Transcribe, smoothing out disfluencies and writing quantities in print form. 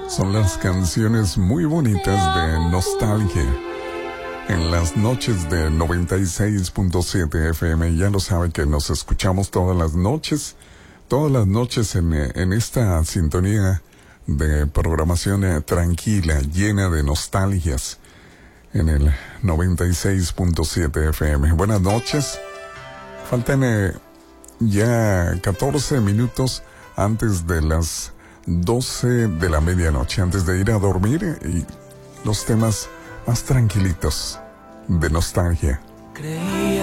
Son las canciones muy bonitas de nostalgia en las noches de 96.7 FM. Ya lo saben que nos escuchamos todas las noches en esta sintonía de programación tranquila, llena de nostalgias, en el 96.7 FM. Buenas noches. Faltan ya 14 minutos antes de las 12 de la medianoche, antes de ir a dormir, y los temas más tranquilitos de nostalgia.